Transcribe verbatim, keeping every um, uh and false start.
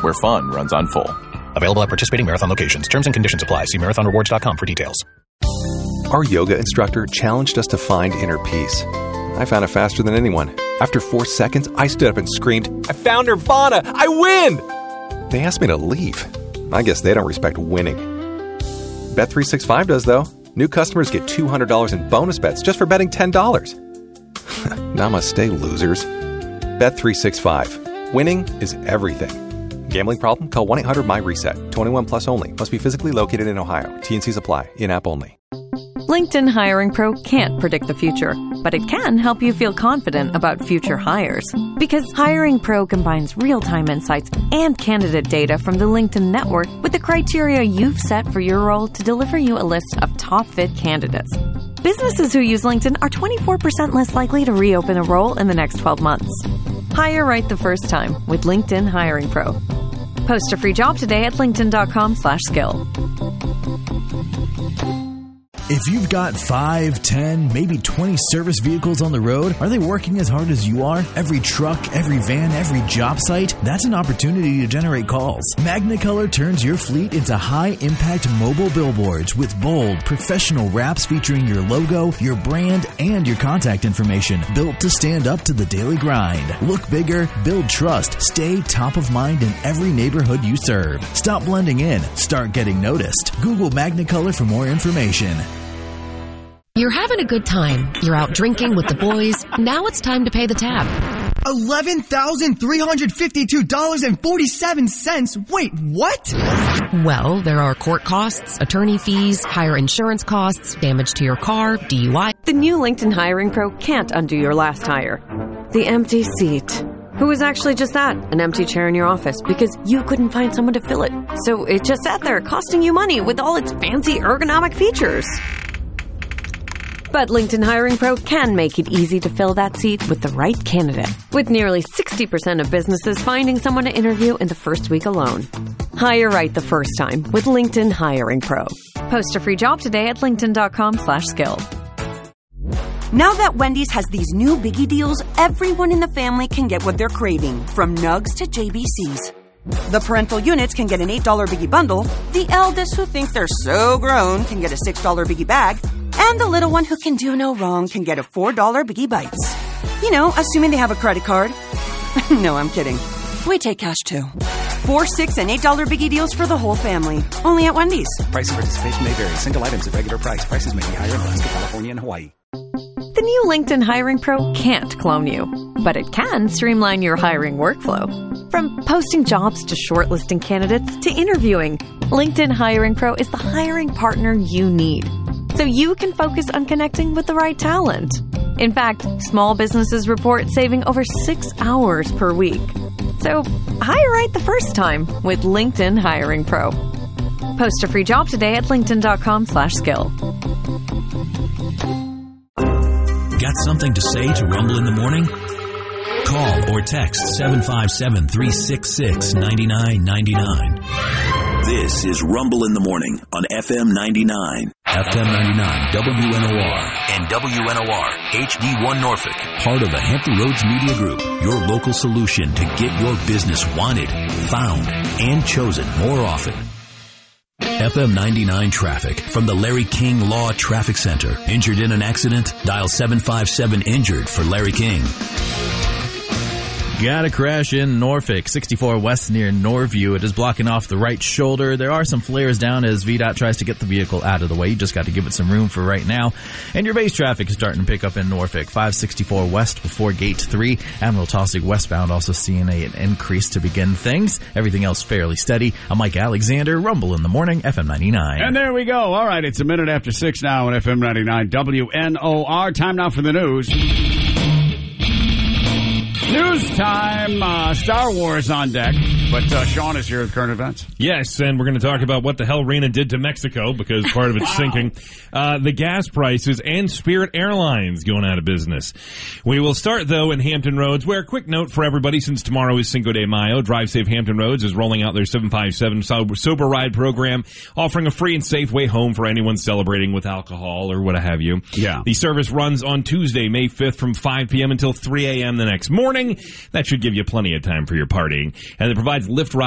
where fun runs on full. Available at participating Marathon locations. Terms and conditions apply. See marathon rewards dot com for details. Our yoga instructor challenged us to find inner peace. I found it faster than anyone. After four seconds, I stood up and screamed, "I found Nirvana! I win!" They asked me to leave. I guess they don't respect winning. Bet three sixty-five does, though. New customers get two hundred dollars in bonus bets just for betting ten dollars. Namaste, losers. Bet three sixty-five. Winning is everything. Gambling problem? Call one eight hundred my reset. twenty-one plus only. Must be physically located in Ohio. T N Cs apply. In-app only. LinkedIn Hiring Pro can't predict the future, but it can help you feel confident about future hires. Because Hiring Pro combines real-time insights and candidate data from the LinkedIn network with the criteria you've set for your role to deliver you a list of top-fit candidates. Businesses who use LinkedIn are twenty-four percent less likely to reopen a role in the next twelve months. Hire right the first time with LinkedIn Hiring Pro. Post a free job today at linkedin.com slash skill. If you've got five, ten, maybe twenty service vehicles on the road, are they working as hard as you are? Every truck, every van, every job site? That's an opportunity to generate calls. Magnicolor turns your fleet into high-impact mobile billboards with bold, professional wraps featuring your logo, your brand, and your contact information, built to stand up to the daily grind. Look bigger, build trust, stay top of mind in every neighborhood you serve. Stop blending in, start getting noticed. Google Magnicolor for more information. You're having a good time. You're out drinking with the boys. Now it's time to pay the tab. eleven thousand three hundred fifty-two dollars and forty-seven cents. Wait, what? Well, there are court costs, attorney fees, higher insurance costs, damage to your car, D U I. The new LinkedIn Hiring Pro can't undo your last hire. The empty seat. Who was actually just that? An empty chair in your office because you couldn't find someone to fill it. So it just sat there costing you money with all its fancy ergonomic features. But LinkedIn Hiring Pro can make it easy to fill that seat with the right candidate, with nearly sixty percent of businesses finding someone to interview in the first week alone. Hire right the first time with LinkedIn Hiring Pro. Post a free job today at linkedin.com slash skill. Now that Wendy's has these new biggie deals, everyone in the family can get what they're craving, from nugs to J B Cs. The parental units can get an eight dollar biggie bundle, the eldest who think they're so grown can get a six dollar biggie bag, and the little one who can do no wrong can get a four dollar Biggie Bites. You know, assuming they have a credit card. No, I'm kidding. We take cash, too. Four, six, and eight dollar Biggie deals for the whole family. Only at Wendy's. Price and participation may vary. Single items at regular price. Prices may be higher in Alaska, California, and Hawaii. The new LinkedIn Hiring Pro can't clone you, but it can streamline your hiring workflow. From posting jobs to shortlisting candidates to interviewing, LinkedIn Hiring Pro is the hiring partner you need, so you can focus on connecting with the right talent. In fact, small businesses report saving over six hours per week. So hire right the first time with LinkedIn Hiring Pro. Post a free job today at linkedin.com slash skill. Got something to say to Rumble in the Morning? Call or text seven five seven, three six six, nine nine nine nine. This is Rumble in the Morning on F M ninety-nine. F M ninety-nine, W N O R, and W N O R, H D one Norfolk. Part of the Hampton Roads Media Group, your local solution to get your business wanted, found, and chosen more often. F M ninety-nine traffic from the Larry King Law Traffic Center. Injured in an accident? Dial seven five seven injured for Larry King. Got a crash in Norfolk, sixty-four West near Norview. It is blocking off the right shoulder. There are some flares down as V DOT tries to get the vehicle out of the way. You just got to give it some room for right now. And your base traffic is starting to pick up in Norfolk, five sixty-four West before Gate three. Admiral Taussig westbound also seeing a, an increase to begin things. Everything else fairly steady. I'm Mike Alexander, Rumble in the Morning, F M ninety-nine. And there we go. All right, it's a minute after six now on F M ninety-nine, W N O R. Time now for the news. News time. Uh, Star Wars on deck. But uh, Sean is here with current events. Yes, and we're going to talk about what the hell Rena did to Mexico, because part of it's wow. sinking. Uh, the gas prices and Spirit Airlines going out of business. We will start, though, in Hampton Roads, where a quick note for everybody, since tomorrow is Cinco de Mayo, Drive Safe Hampton Roads is rolling out their seven five seven Sober, Sober Ride program, offering a free and safe way home for anyone celebrating with alcohol or what have you. Yeah. The service runs on Tuesday, May fifth from five p.m. until three a.m. the next morning. That should give you plenty of time for your partying. And it provides Lyft rides